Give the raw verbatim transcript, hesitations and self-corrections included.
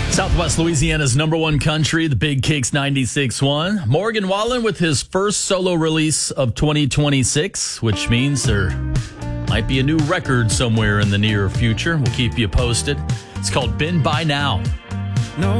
Southwest Louisiana's number one country, the Big Kicks ninety-six point one. Morgan Wallen with his first solo release of twenty twenty-six, which means there might be a new record somewhere in the near future. We'll keep you posted. It's called Been By Now. No.